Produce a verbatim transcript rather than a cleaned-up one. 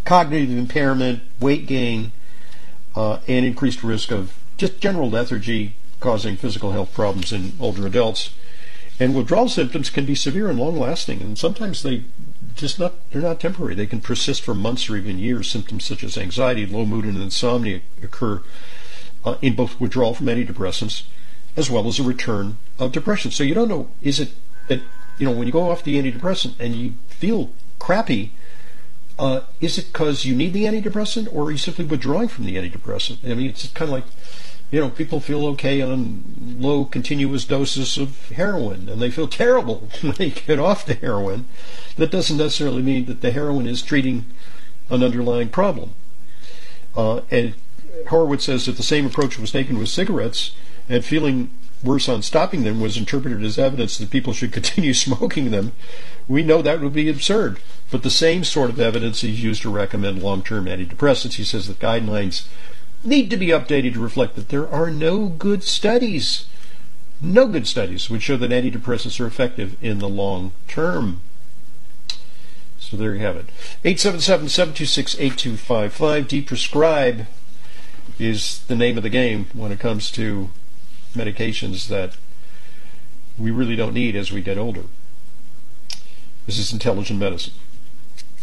cognitive impairment, weight gain, uh, and increased risk of just general lethargy causing physical health problems in older adults. And withdrawal symptoms can be severe and long-lasting, and sometimes they just not they're not temporary. They can persist for months or even years. Symptoms such as anxiety, low mood, and insomnia occur uh, in both withdrawal from antidepressants as well as a return of depression. So you don't know, is it that, you know, when you go off the antidepressant and you feel crappy, uh, is it because you need the antidepressant, or are you simply withdrawing from the antidepressant? I mean, it's kind of like, you know, people feel okay on low continuous doses of heroin, and they feel terrible when they get off the heroin. That doesn't necessarily mean that the heroin is treating an underlying problem. Uh, and Horowitz says that the same approach was taken with cigarettes, and feeling worse on stopping them was interpreted as evidence that people should continue smoking them. We know that would be absurd, but the same sort of evidence is used to recommend long-term antidepressants. He says that guidelines need to be updated to reflect that there are no good studies, no good studies which show that antidepressants are effective in the long term. So there you have it. eight seven seven, seven two six, eight two five five. Deprescribe is the name of the game when it comes to medications that we really don't need as we get older. This is Intelligent Medicine.